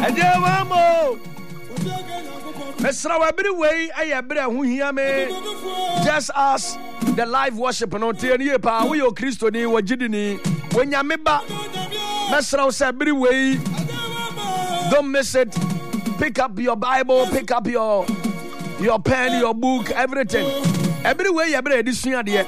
Ejewamo. Mesra every way I bre hu hia me. Just as the live worship no tie nie pa we o Kristo ni wagidi ni wonyame ba. Mesra say every way. Don't miss it. Pick up your Bible, pick up your pen, your book, everything. Every way you bre edisua de.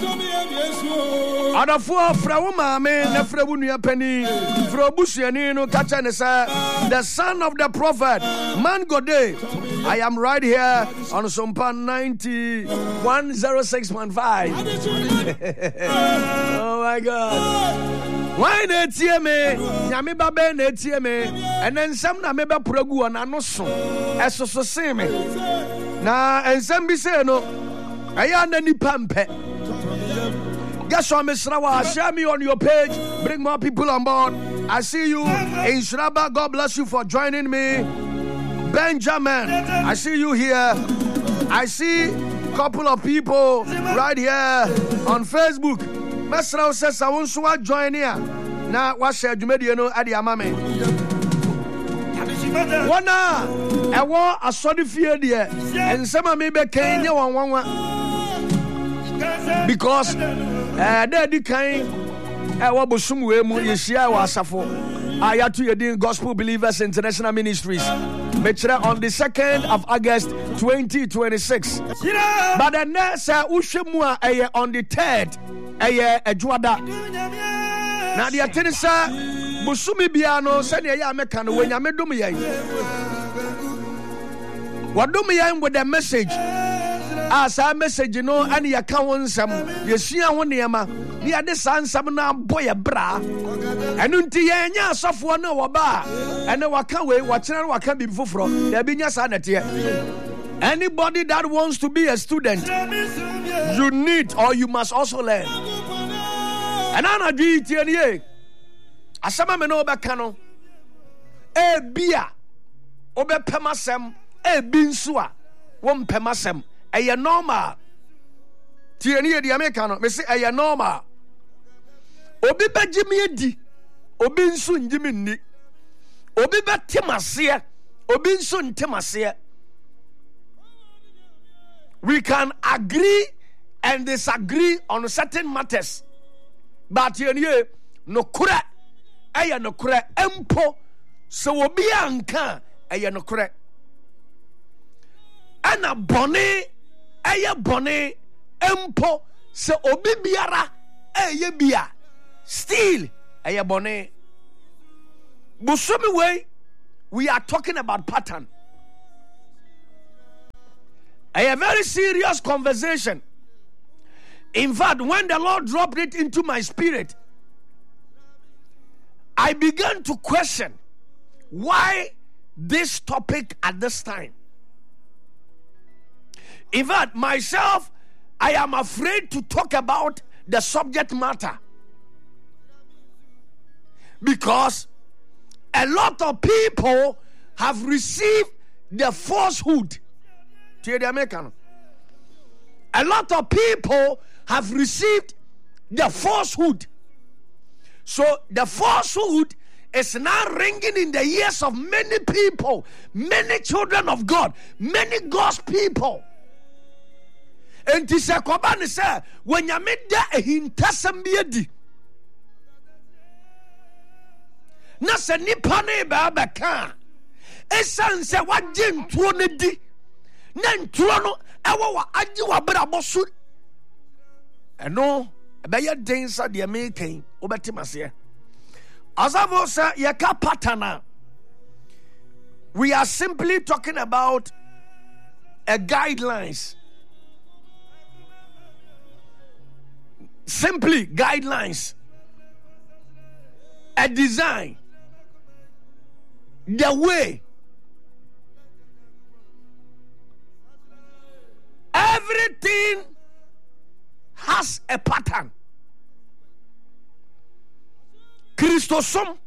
Adafo fra wo maame na fra wo nua pani fra obusuani no kacha ne sa the son of the prophet man gode. I am right here on Sompa 9106.5. Oh my God. Why na tie me nyame babe na tie me enen nsam na me be pragu ona no so esoso se me na ensam bi se no aya na nipa mpe. Guess what, Miss Rawa? Share me on your page. Bring more people on board. I see you in Shraba. God bless you for joining me. Benjamin, I see you here. I see a couple of people right here on Facebook. Miss Rawa says, I want to join here. Now, what share you made you know at the amame? Wana, I want a sorry fear there. And some of me be Kenya one. Because daddy kind wabosum we mu yeshia wa asafo ayatu yedin Gospel Believers International Ministries metre on the 2nd of August 2026 but the next uhwemu a on the 3rd adwada na de atenisa bosumi bia no se ne ya meka no wanyame dum yan wadum yan with the message. As a message, no, and you can't some. You see, I want Yama. The other son, some now boy a bra. And until ya software no bar. And no, I can't wait. What can be before? There be your sanity. Anybody that wants to be a student, you need or you must also learn. And I agree to you. As some men know back cano. A beer. Obe pemasem. A binsua. One pemasem. Aya normal. Tieni di Americano. Me say aya normal. Obi ba jimi edi. Obi nso njimi ni. Obi ba temase. Obi nso ntemase. We can agree and disagree on certain matters. But tieni no kura. Aya no kura empo. So obi anka aya no kura. Ana bone eye bone empo se obi biara eye bia still eye bone. Busumi way we are talking about pattern. A very serious conversation. In fact, when the Lord dropped it into my spirit, I began to question why this topic at this time. In fact, myself, I am afraid to talk about the subject matter because a lot of people have received the falsehood. A lot of people have received the falsehood. So the falsehood is now ringing in the ears of many people, many children of God, many God's people. And this is say when you made that a hintasam biedi. Na se nipa ne ba ba ka. Esan se waje ntuo ne di. Na ntuo no ewo wa agi wa bra bosu. Eno be ye den sa de meken obetimase. Asavo say ye ka patana. We are simply talking about a guidelines. Simply guidelines, a design, the way. Everything has a pattern. Christosom,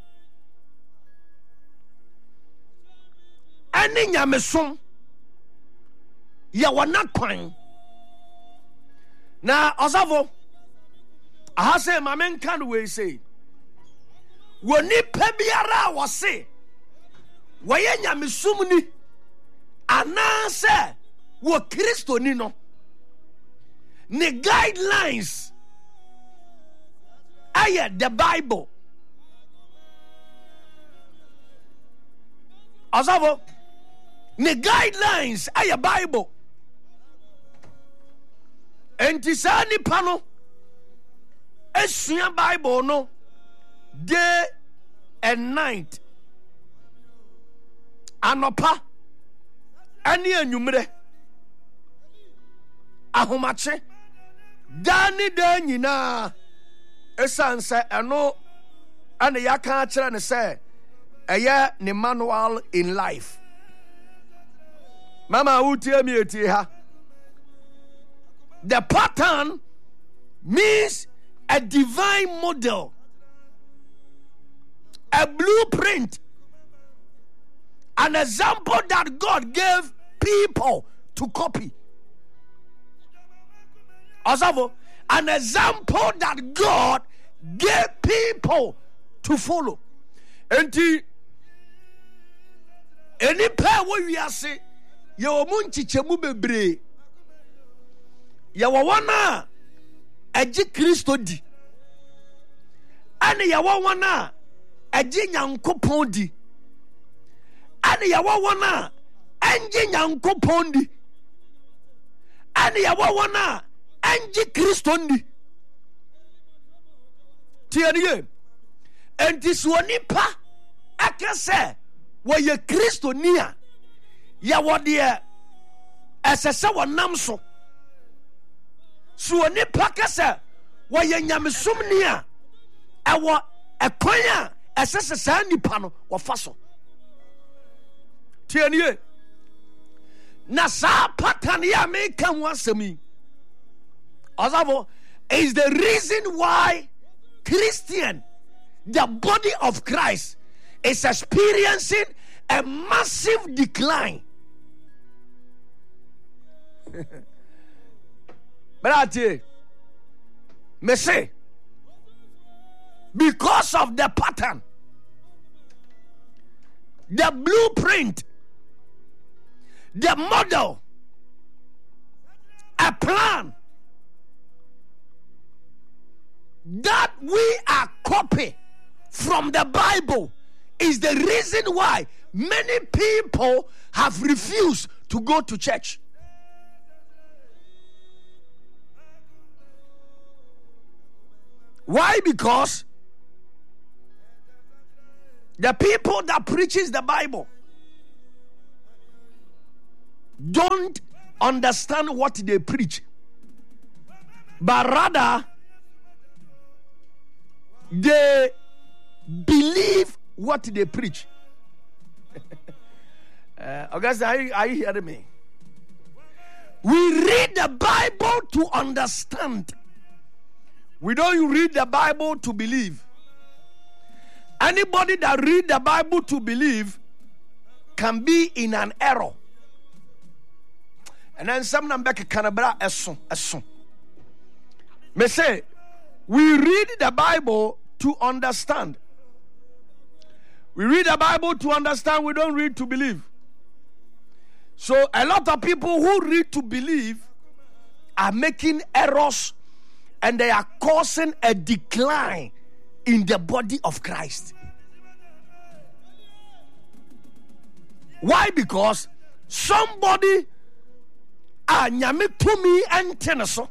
any nyamesom, yawana kwan. Na osavo. I say, my man can't wait. Say, when ni pebiara was say, wɔyɛ nyamesom ni anaasɛ wɔ Kristo ni no ne guidelines ayɛ the Bible. Ɔsafo ne guidelines ayɛ Bible. Enti saa nipa no esua Bible no day and night, anɔpa ɛne anwummerɛ, ahomakye daa ne daa nyinaa, ɛsiane sɛ ɛno ɛne yɛaka akyerɛ ne sɛ ɛyɛ ne manual in life. Mama wotie mi etie ha. The pattern means a divine model, a blueprint, an example that God gave people to copy. Also, an example that God gave people to follow. Enti any pair wo wiase ye wo mu nchichemu bebre, ye wo wana agye Kristo di, ane ye wo wana agye Nyankopɔn di, ane ye wo wana anje Nyankopɔn di, ane ye wo wana anje Kristo di. Tiye enti so nipa akese wo ye Kristo ni a ya wo de esese wo nam so nipa kese wo ye nyamesom ni a ewo ekwan a esese saa nipa no wo fa so. Tienie na saa pattern ya me kan ho asemi osavo is the reason why Christian, the body of Christ, is experiencing a massive decline. But me say, because of the pattern, the blueprint, the model, a plan that we are copying from the Bible is the reason why many people have refused to go to church. Why? Because the people that preaches the Bible don't understand what they preach, but rather they believe what they preach. Augusta, are you hearing me? We read the Bible to understand. We don't read the Bible to believe. Anybody that read the Bible to believe can be in an error. And then some number canabra eson. Me say, we read the Bible to understand. We read the Bible to understand. We don't read to believe. So a lot of people who read to believe are making errors, and they are causing a decline in the body of Christ. Why? Because somebody nyame tumi enteneso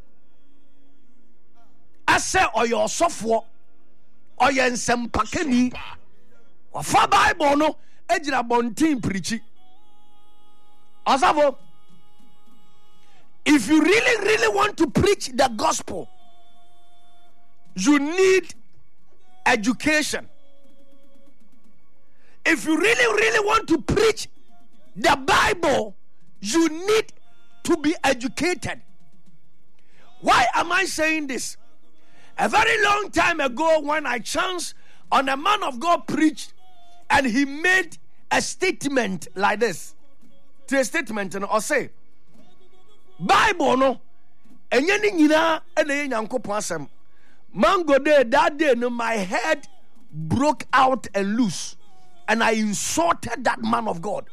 ase oyo sofo oyo nsempakani ofa Bible no ejira bontin preachi osavo. If you really want to preach the gospel, you need education. If you really want to preach the Bible, you need to be educated. Why am I saying this? A very long time ago, when I chanced on a man of God preached, and he made a statement like this. To a statement, and I'll say, Bible no, enye ni nyina ene Nyankopon asem. Mango day, that day, no, my head broke out and loose. and I insulted that man of God.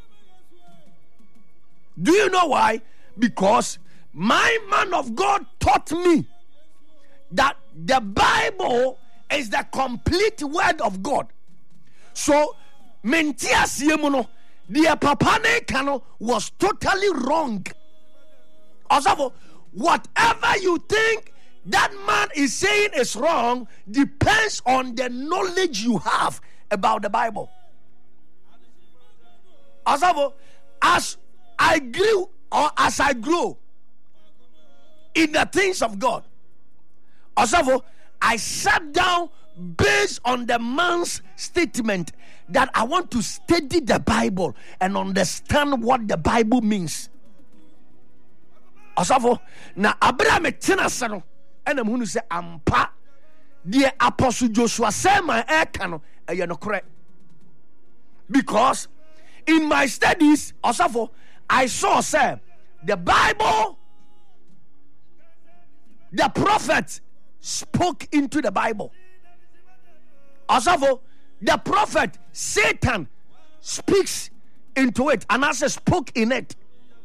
Do you know why? Because my man of God taught me that the Bible is the complete word of God. So, mentias yemuno, the papa ne kano was totally wrong. Also, whatever you think that man is saying is wrong depends on the knowledge you have about the Bible. Also, as I grew or as I grow in the things of God, also, I sat down based on the man's statement that I want to study the Bible and understand what the Bible means. Also, na Abraham Tinasano, and I'm going to say, Ampa, the Apostle Joshua said, my ekano, and you're correct. Because in my studies, also, I saw, say, the Bible, the prophet spoke into the Bible. Also, the prophet Satan speaks into it, and as spoke in it.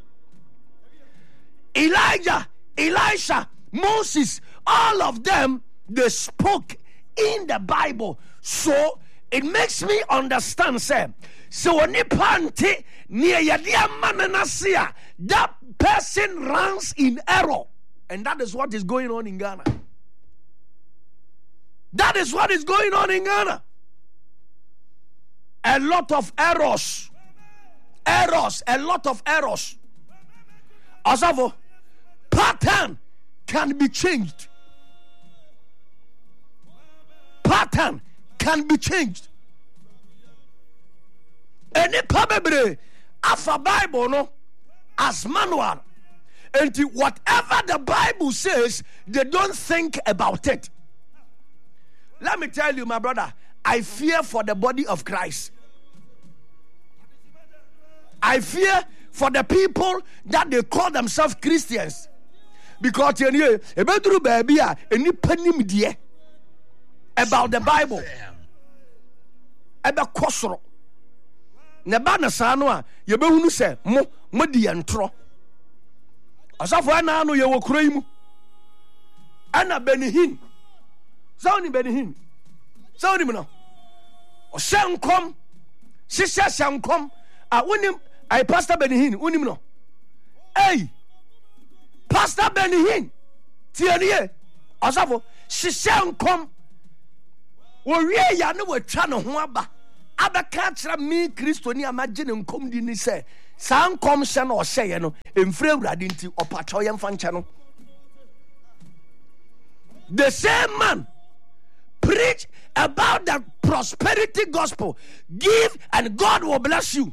Elijah, Elisha, Moses, all of them, they spoke in the Bible. So it makes me understand, say, so when you panty near Yadia, that person runs in error, and that is what is going on in Ghana. That is what is going on in Ghana. A lot of errors. A lot of errors. Also, pattern can be changed. Pattern can be changed. Any probably alpha Bible no as manual. And whatever the Bible says, they don't think about it. Let me tell you, my brother, I fear for the body of Christ. I fear for the people that they call themselves Christians. Because about the Bible. About Kosoro. Nebana Sanoa, Yabunu say, Modi and Tro. Asafana no Yawo Kraimu. Anna Benihin. Zoni Benihin. Zoni Mino. O Shankom. Sisha Shankom. I win him. I Pastor Benihin. Unim no. Hey. Pastor Benihin. Tianie. Asafo. Sisha Nkom. Wo wie ya no wa twa no ho aba. Abaka kira me Kristo ni amagye ne nkom di ni se. San nkom hye no o hye no. Emfre awurade nti opacho ye mfa nche no. The same man preach about the prosperity gospel. Give and God will bless you.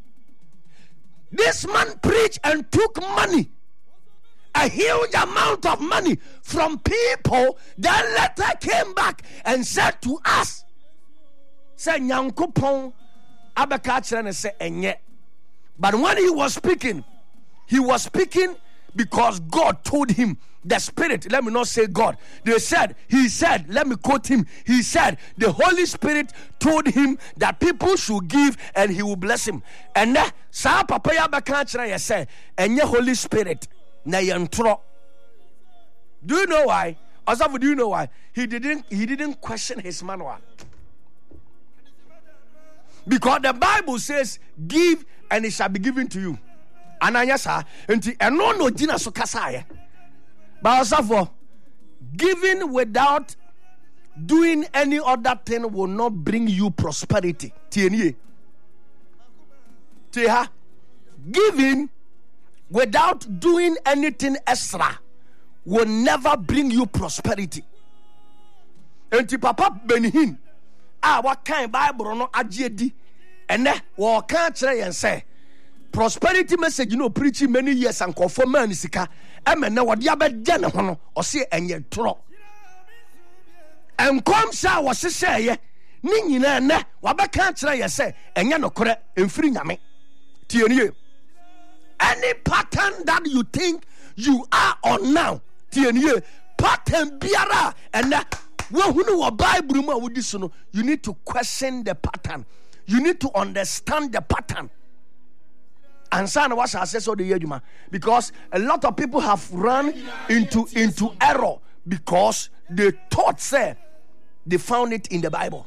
This man preached and took money, a huge amount of money from people that later came back and said to us, say Nyankopon abeka kire ne say enye. But when he was speaking because God told him. The Spirit, let me not say God. He said, let me quote him. He said, the Holy Spirit told him that people should give and he will bless him. And then, sa papa ya baka kire ya say, enye Holy Spirit na yentro. Do you know why? Asafu, do you know why? He didn't question his manual. Because the Bible says, give and it shall be given to you. Ananya sa, enti eno no jina so kasa. But also, giving without doing any other thing will not bring you prosperity. Tienye. Teha. Giving without doing anything extra will never bring you prosperity. And to Papa Benihin, what kind Bible no ajedi, and then what can't try and say. Prosperity message, preaching many years and conform man sika. Emene what yabe jene hono or say enye tro. And come sa was say ye. Ni nyina ne wabeka kire ye say enye no kore emfiri nyame. Tienye. Any pattern that you think you are on now, tienye pattern biara and when who know Bible ma wodi so no, you need to question the pattern. you need to understand the pattern. And son, what I say so the year, because a lot of people have run into error because they thought they found it in the Bible.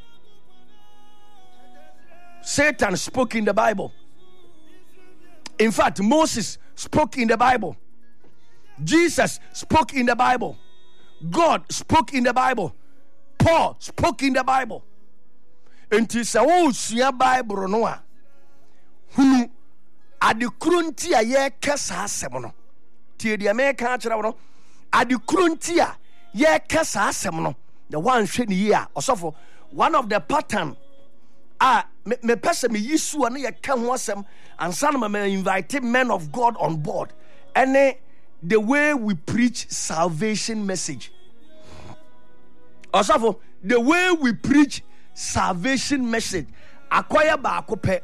Satan spoke in the Bible. In fact, Moses spoke in the Bible. Jesus spoke in the Bible. God spoke in the Bible. Paul spoke in the Bible. Until sa Bible no hunu adekrunti a ye kasa asem no tie de America akira no adekrunti a ye kasa asem no the one hwe ni ye a osofo one of the pattern me person me yisu na ye ka ho asem and some me invite men of God on board and the way we preach salvation message. Osofo the way we preach salvation message akwaya ba akopɛ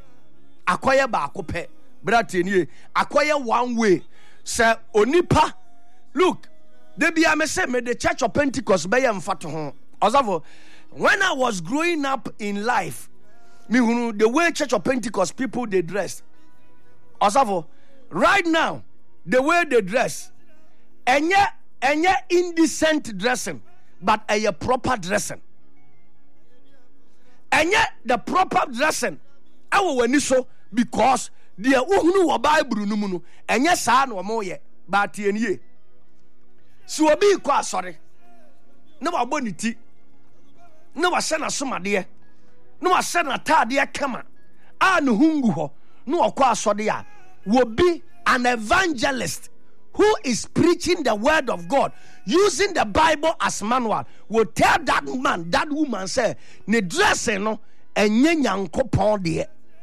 brate nie akwaya one way say onipa look they be am say me the Church of Pentecost be yam fato ho osofo when I was growing up in life me the way Church of Pentecost people they dress osofo right now the way they dress enye indecent dressing but a proper dressing. And yet the proper dressing our so because the uhunu wa Bible no and yes sa no mo ye but ye so obi kwa sorry no wa boniti no wa se na somade no wa se na tade kama no hungu ho no kwa asode a wo be an evangelist who is preaching the word of God using the Bible as manual will tell that man, that woman say, ne dressing no enye nyankopon de.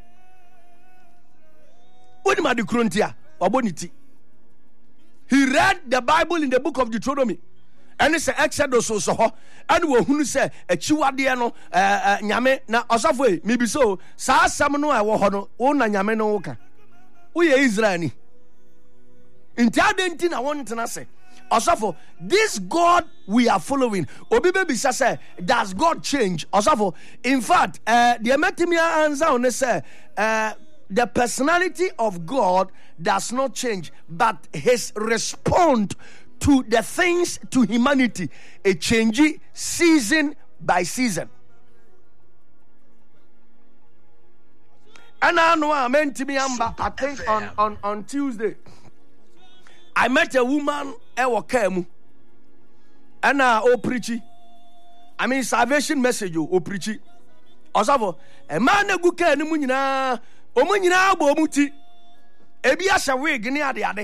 Onima de krontia oboniti. He read the Bible in the book of Deuteronomy. And it's Exodus so ho and wo hunu say achiwade no nyame na osafo me bi so sa asam no a wo ho no wo na nyame no wo ka. Wo ye Israel ni. Inti adenti na won tena say osafo this God we are following obi baby say does God change osafo in fact the metimia answer on say the personality of God does not change but his response to the things to humanity a change season by season. And I know I meant to be I think on Tuesday I met a woman ewa kemu and o preachy. I mean salvation message o preachy. Osavo e man na guka ni mu nyina o mu nyina bo muti ebi asha wig ni ade